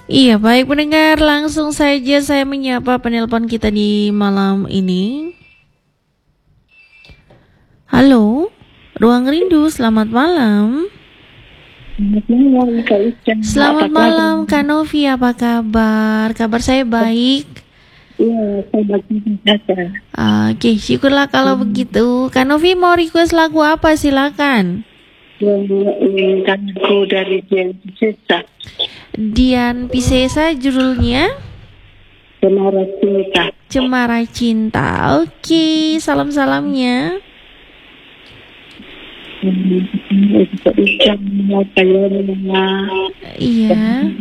Iya, baik pendengar, langsung saja saya menyapa penelpon kita di malam ini. Halo, Ruang Rindu, selamat malam. Selamat malam, Kak Ica. Selamat Apa malam, kabar? Kak Novi, apa kabar? Kabar saya baik. Iya, saya baik saja. Oke, syukurlah kalau begitu. Kak Novi mau request lagu apa? Silakan. Yang menginginkan aku dari Dian Sisa, Dian Piscesa judulnya Cemara Cinta. Cemara Cinta. Oke, salam-salamnya. Kak Ica, kayaknya Iya.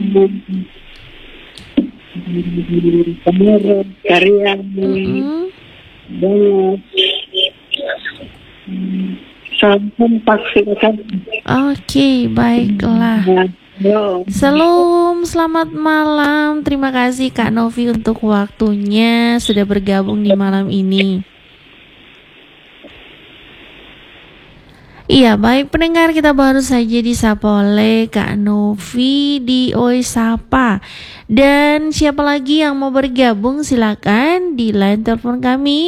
Kamera, karya, banyak. Salam kompak, silakan. Oke, baiklah. Salam, selamat malam. Terima kasih Kak Novi untuk waktunya sudah bergabung di malam ini. Iya, baik pendengar, kita baru saja disapa oleh Kak Novi di Oi Sapa. Dan siapa lagi yang mau bergabung silakan di line telepon kami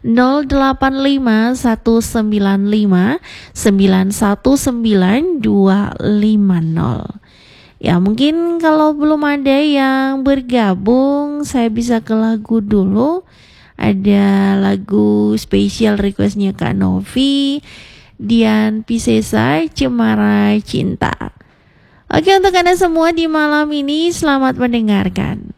085195919250. Ya, mungkin kalau belum ada yang bergabung, saya bisa ke lagu dulu. Ada lagu spesial requestnya Kak Novi, Dian Piscesa, Cemara Cinta. Oke, untuk Anda semua di malam ini, selamat mendengarkan.